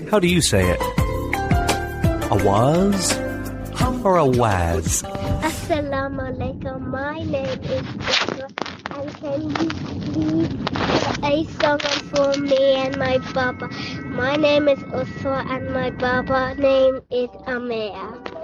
How do you say it? A was or a waz? Assalamu alaikum. My name is Isra, and can you please play a song for me and my Baba? My name is Usra, and my Baba name is Amir.